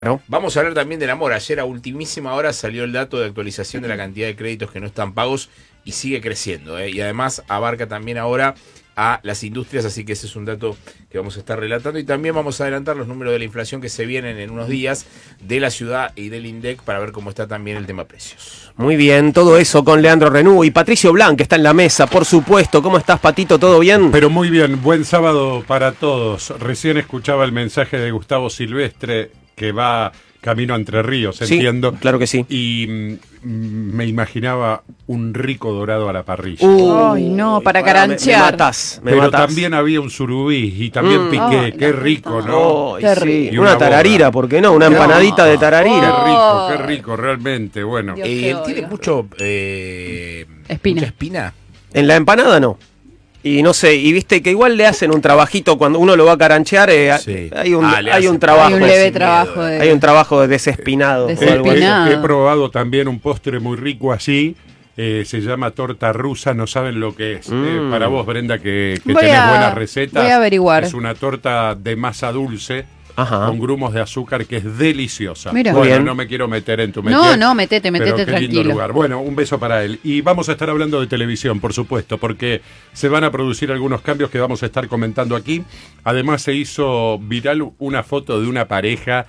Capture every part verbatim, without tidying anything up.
¿No? Vamos a hablar también del amor. Ayer a ultimísima hora salió el dato de actualización de la cantidad de créditos que no están pagos y sigue creciendo, ¿eh? Y además abarca también ahora a las industrias, así que ese es un dato que vamos a estar relatando. Y también vamos a adelantar los números de la inflación que se vienen en unos días de la ciudad y del INDEC para ver cómo está también el tema precios. Muy bien, todo eso con Leandro Renú y Patricio Blanc, que está en la mesa, por supuesto. ¿Cómo estás, Patito? ¿Todo bien? Pero muy bien, buen sábado para todos. Recién escuchaba el mensaje de Gustavo Silvestre, que va camino a Entre Ríos, Sí, entiendo. claro que sí. Y mm, me imaginaba un rico dorado a la parrilla. Uh, Ay, no, para pará, me- caranchear. Me matás, me Pero matás. también había un surubí y también Mm. piqué. Ay, Qué la rico, puta. ¿no? Ay, Qué sí. rico. Y Una una tararira, boda. ¿por qué no? Una No. empanadita de Qué tararira. rico, qué Ay. rico, realmente. Bueno, Dios. Eh, qué ¿Tiene odio. mucho eh, Espina. mucha espina? En la empanada no. Y no sé, y viste que igual le hacen un trabajito cuando uno lo va a caranchear, eh, Sí. hay un, Ah, le hay hacen- un trabajo. Hay un Sin leve miedo, trabajo eh. de... Hay un trabajo de desespinado. De o algo así. he, Espinado. he probado también un postre muy rico allí. Eh, se llama torta rusa, no saben lo que es. Mm. Eh, para vos, Brenda, que, que Voy tenés a- buenas recetas. voy a averiguar. Es una torta de masa dulce. Ajá. Con grumos de azúcar que es deliciosa. Mira. Muy Bueno, bien. no me quiero meter en tu No, métier, no, metete, metete pero qué lindo tranquilo. lugar. Bueno, un beso para él. Y vamos a estar hablando de televisión, por supuesto, porque se van a producir algunos cambios que vamos a estar comentando aquí. Además se hizo viral una foto de una pareja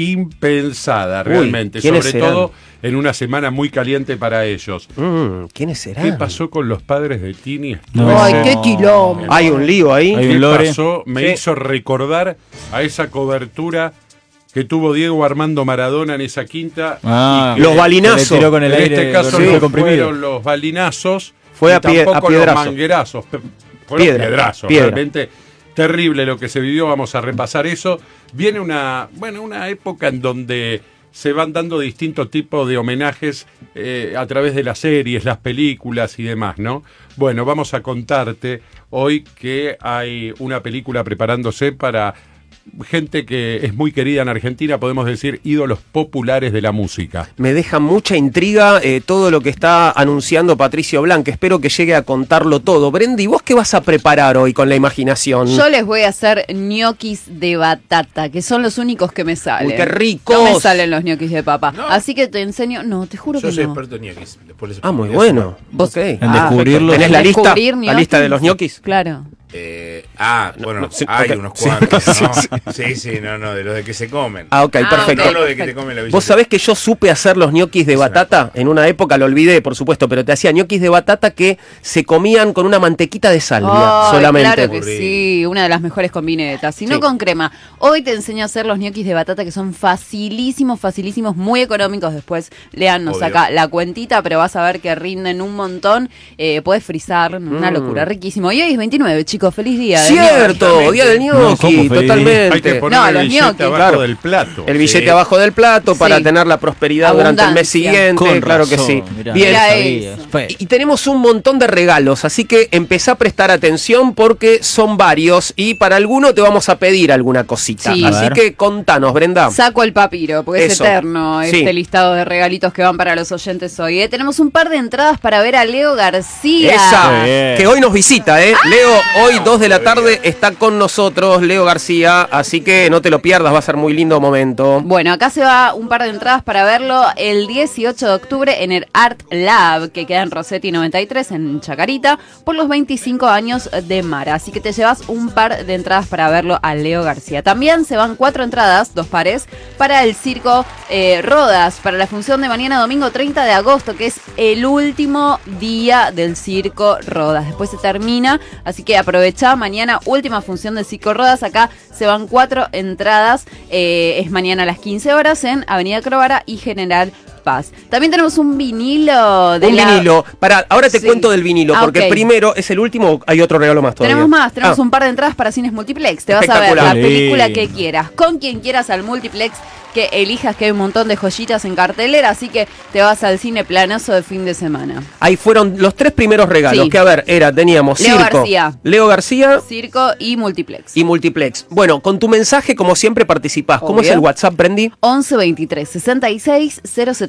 impensada, Uy, realmente. ¿quiénes Sobre serán? todo en una semana muy caliente para ellos. Mm, ¿Quiénes serán? ¿Qué pasó con los padres de Tini? No. Ay, qué quilombo. Hay un lío ahí. Hay ¿Qué un lore. pasó? Me Sí. hizo recordar a esa cobertura que tuvo Diego Armando Maradona en esa quinta. Ah, y que Los balinazos. se le tiró con el en aire este caso dormido no comprimido. fueron los balinazos, Fue y a pie- tampoco a piedrazo. los manguerazos. pe- Fueron Piedra, piedrazos. piedra. Realmente terrible lo que se vivió. Vamos a repasar eso. Viene una, bueno, una época en donde se van dando distintos tipos de homenajes eh, a través de las series, las películas y demás, ¿no? Bueno, vamos a contarte hoy que hay una película preparándose para gente que es muy querida en Argentina, podemos decir ídolos populares de la música. Me deja mucha intriga eh, todo lo que está anunciando Patricio Blanc. Espero que llegue a contarlo todo. Brendy, ¿vos qué vas a preparar hoy con la imaginación? Yo les voy a hacer ñoquis de batata, que son los únicos que me salen. Uy, qué ricos. No me salen los ñoquis de papa. ¿No? Así que te enseño... No, te juro Yo que soy no. experto en ñoquis. Después les Ah, muy explico. bueno. Vos- Ok. En Ah, descubrirlos. ¿Tenés la lista? Descubrir ¿La ñoquis. lista de los ñoquis? Claro. Eh, ah, bueno, sí, hay ok. unos Sí. cuantos, ¿no? Sí, Sí, sí, no, no, de los de que se comen. Ah, ok, Ah, perfecto. No lo de que te perfecto. comen la Vos billetera. sabés que yo supe hacer los ñoquis de batata en una época, lo olvidé, por supuesto, pero te hacía ñoquis de batata que se comían con una mantequita de salvia Ay, solamente. claro que Aburrido. sí, una de las mejores combinetas. Si no Sí. con crema. Hoy te enseño a hacer los ñoquis de batata que son facilísimos, facilísimos, muy económicos. Después, Leannos Obvio. acá la cuentita, pero vas a ver que rinden un montón. Eh, puedes frizar, una Mm. locura, riquísimo. Y hoy es veintinueve, chicos, feliz día. de Cierto, ñoqui. día del No, ¿cómo ñoqui, feliz? totalmente. Hay que poner No, el los billete ñoquis. abajo Claro. del plato. El billete Sí. abajo del plato para Sí. tener la prosperidad durante el mes Abundancia. siguiente, Con claro que razón, sí. mirá, Bien. Mira no sabía. eso. Fe. Y tenemos un montón de regalos, así que empezá a prestar atención porque son varios y para alguno te vamos a pedir alguna cosita. Sí. A Así ver. que contanos, Brenda. Saco el papiro, porque Eso. es eterno Sí. este listado de regalitos que van para los oyentes hoy. ¿eh? Tenemos un par de entradas para ver a Leo García. Esa, Bien. que hoy nos visita, ¿eh? Leo, hoy dos de la tarde está con nosotros, Leo García, así que no te lo pierdas, va a ser muy lindo momento. Bueno, acá se va un par de entradas para verlo el dieciocho de octubre en el Art Lab, que queda en Rossetti noventa y tres, en Chacarita, por los veinticinco años de Mara. Así que te llevas un par de entradas para verlo a Leo García. También se van cuatro entradas, dos pares, para el Circo eh, Rodas, para la función de mañana domingo treinta de agosto, que es el último día del Circo Rodas. Después se termina, así que aprovecha mañana, última función del Circo Rodas. Acá se van cuatro entradas, eh, es mañana a las quince horas en Avenida Crovara y General Paz. También tenemos un vinilo de Un la... vinilo. Para, ahora te Sí. cuento del vinilo, Ah, porque ok. primero es el último, hay otro regalo más todavía. Tenemos más, tenemos Ah, un par de entradas para cines multiplex. Te vas a ver la Espectacular. película Lindo. que quieras, con quien quieras al multiplex que elijas, que hay un montón de joyitas en cartelera, así que te vas al cine planazo de fin de semana. Ahí fueron los tres primeros regalos, Sí. que a ver, era, teníamos Leo Circo, García. Leo García Circo y multiplex. y Multiplex. Bueno, con tu mensaje, como siempre, participás. ¿Cómo Obvio. es el WhatsApp, Brendy? once veintitrés sesenta y seis cero setecientos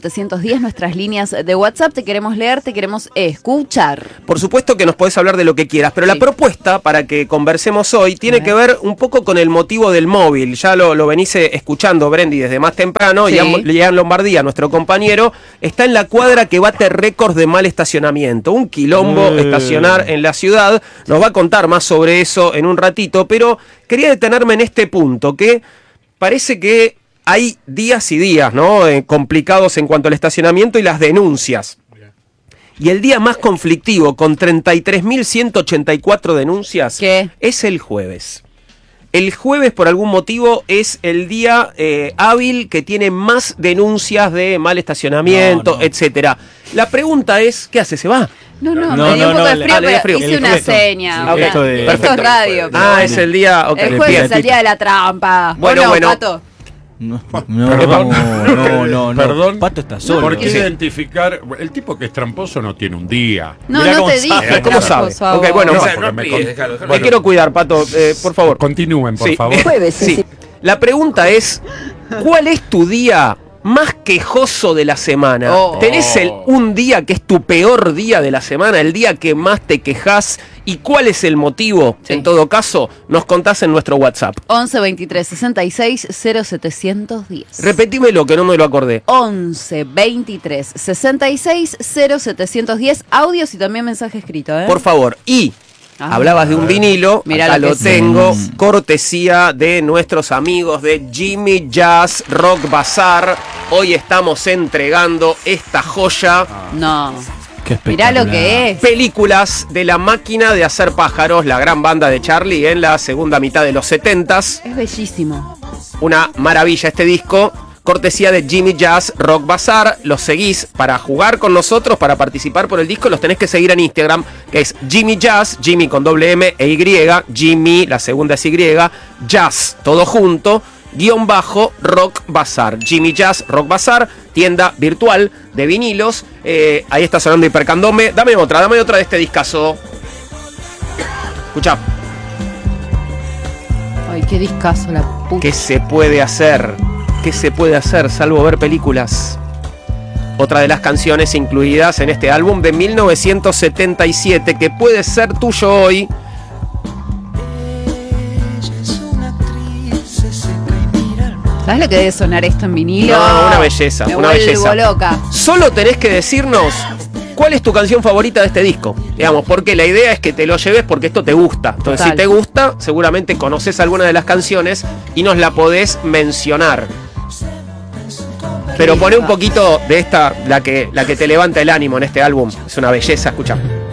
setecientos diez, nuestras líneas de WhatsApp. Te queremos leer, te queremos escuchar. Por supuesto que nos podés hablar de lo que quieras, pero Sí. la propuesta para que conversemos hoy tiene que ver un poco con el motivo del móvil. Ya lo, lo venís escuchando, Brendy, desde más temprano. Sí. Ian, Ian Lombardía, nuestro compañero, está en la cuadra que bate récords de mal estacionamiento. Un quilombo Eh. estacionar en la ciudad. Nos va a contar más sobre eso en un ratito, pero quería detenerme en este punto, que parece que hay días y días, ¿no? Eh, complicados en cuanto al estacionamiento y las denuncias. Y el día más conflictivo, con treinta y tres mil ciento ochenta y cuatro denuncias, ¿Qué? es el jueves. El jueves, por algún motivo, es el día eh, hábil que tiene más denuncias de mal estacionamiento, No, no. etcétera. La pregunta es, ¿qué hace? ¿Se va? No, no, No, me dio no, un poco no, de le- frío, ah, le dio pero frío. hice El una gesto. seña. El gesto de- Esto es Perfecto. radio. pero Ah, bueno. es el día... ok. El Le jueves pide es el día de la trampa. Bueno, ¿O no, bueno. Pato? No, no, Perdón. no, no, no. Perdón. Pato está solo. ¿Por qué Sí. identificar? El tipo que es tramposo no tiene un día. No, Mirá no cómo te sabe. dije. ¿Cómo por sabe? favor. Ok, bueno, No, no, o sea, no porque me expliques, con- déjalo, déjalo. Me quiero cuidar, Pato, eh, por favor. Continúen, por Sí. favor. Sí. La pregunta es, ¿cuál es tu día más quejoso de la semana? Oh. ¿Tenés el, un día que es tu peor día de la semana, el día que más te quejás? ¿Y cuál es el motivo? Sí. En todo caso, nos contás en nuestro WhatsApp. once veintitrés sesenta y seis cero setecientos diez. Repetímelo, que no me lo acordé. once veintitrés sesenta y seis cero setecientos diez. Audios y también mensaje escrito, ¿eh? Por favor. Y Ah. hablabas de un vinilo, Mirá acá lo lo que tengo, es. cortesía de nuestros amigos de Jimmy Jazz Rock Bazaar. Hoy estamos entregando esta joya. No. Qué Mirá lo espectacular. que es. Películas de La Máquina de Hacer Pájaros, la gran banda de Charlie en la segunda mitad de los setentas. Es bellísimo. Una maravilla este disco. Cortesía de Jimmy Jazz Rock Bazaar. Los seguís para jugar con nosotros, para participar por el disco. Los tenés que seguir en Instagram, que es Jimmy Jazz, Jimmy con doble M e Y, Jimmy, la segunda es Y, Jazz, todo junto, guión bajo, Rock Bazaar. Jimmy Jazz Rock Bazaar, tienda virtual de vinilos. Eh, ahí está sonando Hipercandome. Dame otra, dame otra de este discazo. Escuchá. Ay, qué discazo la puta. ¿Qué se puede hacer? ¿Qué se puede hacer salvo ver películas? Otra de las canciones incluidas en este álbum de mil novecientos setenta y siete, que puede ser tuyo hoy. ¿Sabes lo que debe sonar esto en vinilo? No, una belleza, Me una vuelvo belleza. loca. Solo tenés que decirnos cuál es tu canción favorita de este disco. Digamos, porque la idea es que te lo lleves porque esto te gusta. Entonces, Total. si te gusta, seguramente conoces alguna de las canciones y nos la podés mencionar. Pero poné un poquito de esta, la que, la que te levanta el ánimo en este álbum. Es una belleza, escucha.